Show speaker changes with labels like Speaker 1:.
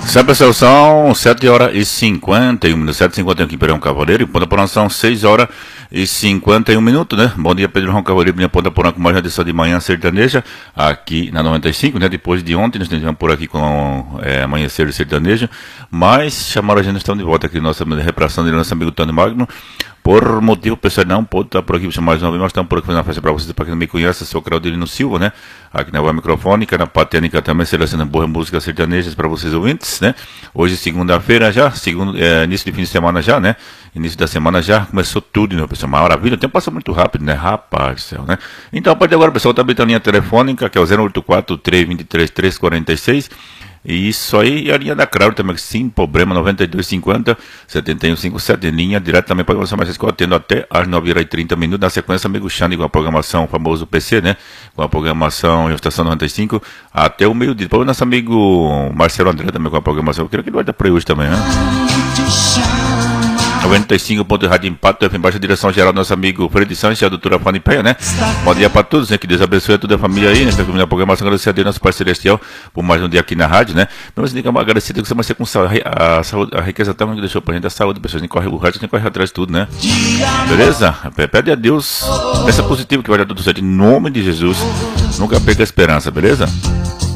Speaker 1: Sabe, pessoal, são 7 horas e 51 minutos, 7h51 aqui em Pedro João Cavaleiro, e Ponta Porã são 6 horas e 51 minutos, né? Bom dia, Pedro João Cavaleiro, minha Ponta Porã com mais uma edição de manhã sertaneja, aqui na 95, né? Depois de ontem, nós estivemos por aqui com amanhecer sertanejo, mas chamaram a gente, estamos de volta aqui, nossa repressão de nosso amigo Tony Magno. Por motivo pessoal, não pode estar por aqui mais uma vez, mas estamos por aqui fazendo uma festa para vocês, para quem não me conhece, sou o Claudilino Silva, né? Aqui na Voz Microfônica, na Patênica também, selecionando boas músicas sertanejas para vocês ouvintes, né? Hoje, segunda-feira já, início de fim de semana já, né? Início da semana já, começou tudo, né, pessoal? Maravilha, o tempo passa muito rápido, né? Rapaz do céu, né? Então, a partir de agora, pessoal, tá abrindo a linha telefônica, que é o 084-323-346. E isso aí, e a linha da Claro também, sem problema, 9250-7157, linha direto também para você, mas que eu atendo até às 9h30, na sequência, amigo Xande, com a programação famoso PC, né, com a programação em Estação 95, até o meio-dia. Depois o nosso amigo Marcelo André também com a programação, eu creio que ele vai estar por aí hoje também, né? 95 ponto Rádio Impacto, embaixo da direção geral do nosso amigo Fred Sanches e a doutora Fanny Penha, né? Bom dia para todos, né? Que Deus abençoe a toda a família aí, né? Na programação, agradecer a Deus, nosso Pai Celestial, por mais um dia aqui na rádio, né? Mas tem que agradecer que você vai ser com saúde, a riqueza tão que deixou pra gente, a saúde, pessoas, nem corre o rádio, nem corre atrás de tudo, né? Beleza? Pede a Deus, pensa positivo que vai dar tudo certo, em nome de Jesus, nunca perca a esperança, beleza?